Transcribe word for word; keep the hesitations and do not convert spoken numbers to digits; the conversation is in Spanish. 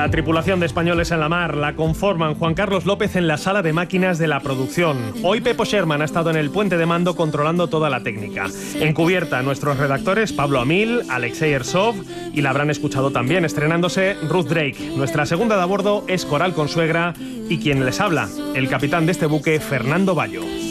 La tripulación de Españoles en la Mar la conforman Juan Carlos López en la sala de máquinas de la producción. Hoy Pepo Sherman ha estado en el puente de mando controlando toda la técnica. En cubierta, nuestros redactores Pablo Amil, Alexei Ersov y la habrán escuchado también estrenándose Ruth Drake. Nuestra segunda de a bordo es Coral Consuegra y quien les habla, el capitán de este buque, Fernando Bayo.